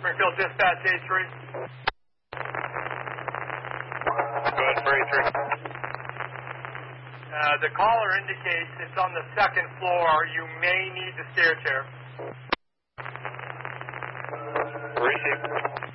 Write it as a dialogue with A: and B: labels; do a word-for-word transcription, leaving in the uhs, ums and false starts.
A: Springfield Dispatch eight three.
B: Go ahead for eight three.
A: Uh, the caller indicates it's on the second floor. You may need the stair chair.
B: Receive.